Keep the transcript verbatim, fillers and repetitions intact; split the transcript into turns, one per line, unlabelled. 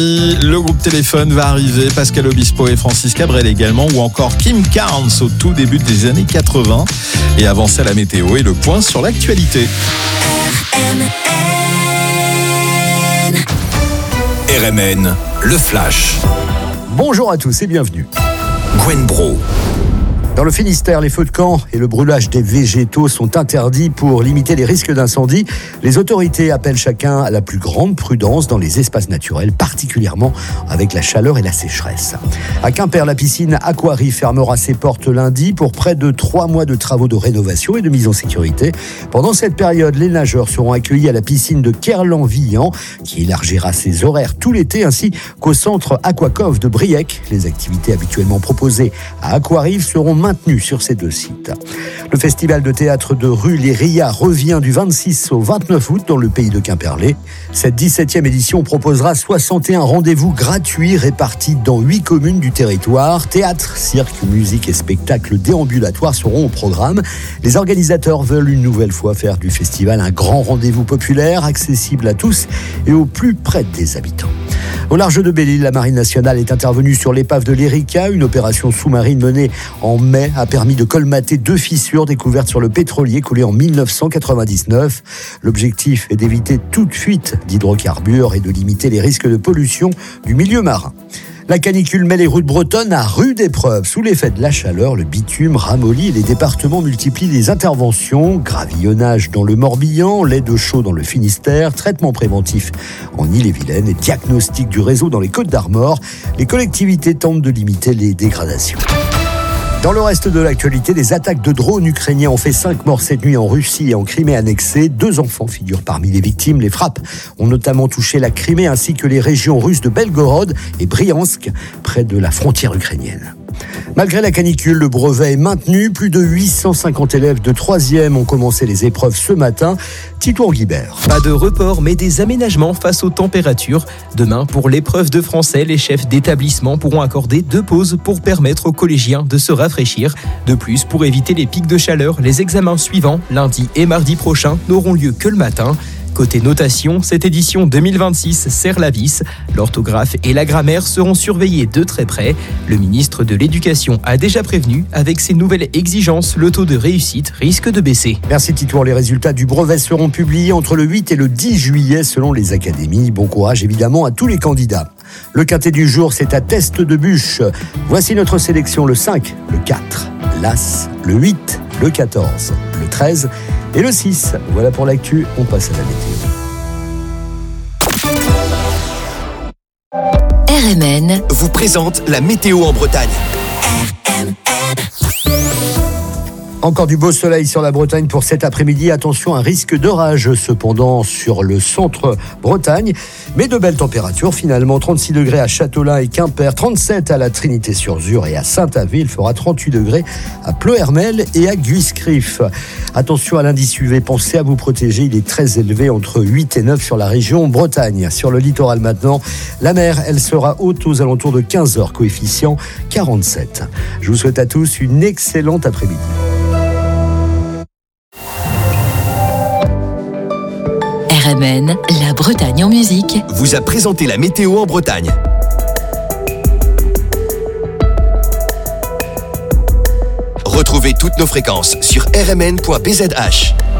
Le groupe Téléphone va arriver, Pascal Obispo et Francis Cabrel également, ou encore Kim Carnes au tout début des années quatre-vingts. Et avant ça, la météo et le point sur l'actualité.
R M N, le flash.
Bonjour à tous et bienvenue.
Gwen Bro.
Dans le Finistère, les feux de camp et le brûlage des végétaux sont interdits pour limiter les risques d'incendie. Les autorités appellent chacun à la plus grande prudence dans les espaces naturels, particulièrement avec la chaleur et la sécheresse. À Quimper, la piscine Aquarive fermera ses portes lundi pour près de trois mois de travaux de rénovation et de mise en sécurité. Pendant cette période, les nageurs seront accueillis à la piscine de Kerlan-Villan, qui élargira ses horaires tout l'été, ainsi qu'au centre Aquacove de Briec. Les activités habituellement proposées à Aquarive seront maintenu sur ces deux sites. Le festival de théâtre de rue Les Rias revient du vingt-six au vingt-neuf août dans le pays de Quimperlé. Cette dix-septième édition proposera soixante et un rendez-vous gratuits répartis dans huit communes du territoire. Théâtre, cirque, musique et spectacles déambulatoires seront au programme. Les organisateurs veulent une nouvelle fois faire du festival un grand rendez-vous populaire, accessible à tous et au plus près des habitants. Au large de Belle-Île, la Marine nationale est intervenue sur l'épave de l'Erika. Une opération sous-marine menée en mai a permis de colmater deux fissures découvertes sur le pétrolier coulé en dix-neuf cent quatre-vingt-dix-neuf. L'objectif est d'éviter toute fuite d'hydrocarbures et de limiter les risques de pollution du milieu marin. La canicule met les routes bretonnes à rude épreuve. Sous l'effet de la chaleur, le bitume ramollit et les départements multiplient les interventions. Gravillonnage dans le Morbihan, lait de chaux dans le Finistère, traitement préventif en Ille-et-Vilaine et diagnostic du réseau dans les Côtes-d'Armor. Les collectivités tentent de limiter les dégradations. Dans le reste de l'actualité, les attaques de drones ukrainiens ont fait cinq morts cette nuit en Russie et en Crimée annexée. Deux enfants figurent parmi les victimes. Les frappes ont notamment touché la Crimée ainsi que les régions russes de Belgorod et Briansk, près de la frontière ukrainienne. Malgré la canicule, le brevet est maintenu. Plus de huit cent cinquante élèves de troisième ont commencé les épreuves ce matin. Tito Anguibert.
Pas de report, mais des aménagements face aux températures. Demain, pour l'épreuve de français, les chefs d'établissement pourront accorder deux pauses pour permettre aux collégiens de se rafraîchir. De plus, pour éviter les pics de chaleur, les examens suivants, lundi et mardi prochain, n'auront lieu que le matin. Côté notation, cette édition deux mille vingt-six serre la vis. L'orthographe et la grammaire seront surveillés de très près. Le ministre de l'Éducation a déjà prévenu, avec ces nouvelles exigences, le taux de réussite risque de baisser.
Merci Titour. Les résultats du brevet seront publiés entre le huit et le dix juillet selon les académies. Bon courage évidemment à tous les candidats. Le quintet du jour, c'est à Teste de Bûche. Voici notre sélection: le cinq, le quatre, l'As, le huit, le quatorze, le treize et le six. Voilà pour l'actu, on passe à la météo.
R M N vous présente la météo en Bretagne. R M N.
Encore du beau soleil sur la Bretagne pour cet après-midi. Attention, un risque d'orage cependant sur le centre Bretagne. Mais de belles températures finalement. trente-six degrés à Châteaulin et Quimper, trente-sept à la Trinité-sur-Zur et à Saint-Avé. Il fera trente-huit degrés à Pleuhermel et à Guiscriff. Attention à l'indice U V, pensez à vous protéger. Il est très élevé, entre huit et neuf sur la région Bretagne. Sur le littoral maintenant, la mer, elle sera haute aux alentours de quinze heures, coefficient quarante-sept. Je vous souhaite à tous une excellente après-midi.
R M N, la Bretagne en musique, vous a présenté la météo en Bretagne. Retrouvez toutes nos fréquences sur r m n point b z h.